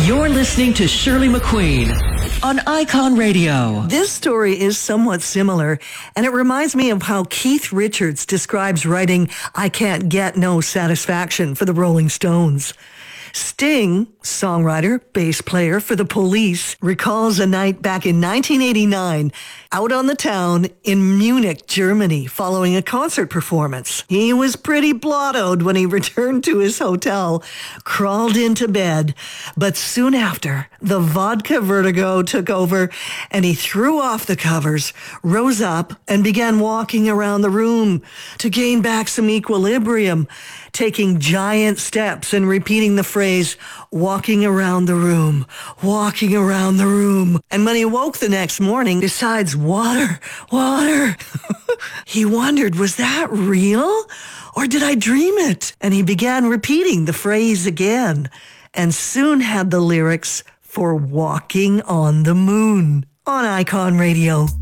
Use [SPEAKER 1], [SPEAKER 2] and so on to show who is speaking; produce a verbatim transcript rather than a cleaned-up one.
[SPEAKER 1] You're listening to Shirley McQueen on Icon Radio.
[SPEAKER 2] This story is somewhat similar, and it reminds me of how Keith Richards describes writing I Can't Get No Satisfaction for the Rolling Stones. Sting, songwriter, bass player for the Police, recalls a night back in nineteen eighty-nine out on the town in Munich, Germany, following a concert performance. He was pretty blottoed when he returned to his hotel, crawled into bed, but soon after, the vodka vertigo took over and he threw off the covers, rose up, and began walking around the room to gain back some equilibrium, taking giant steps and repeating the phrase, walking around the room, walking around the room. And when he woke the next morning, besides water, water, he wondered, was that real? Or did I dream it? And he began repeating the phrase again, and soon had the lyrics for Walking on the Moon on Icon Radio.